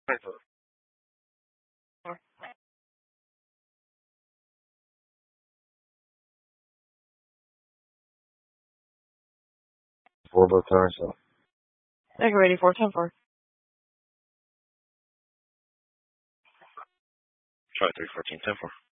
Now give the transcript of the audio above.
4 both times. So. Take ready 410-4. Try 314-10-4.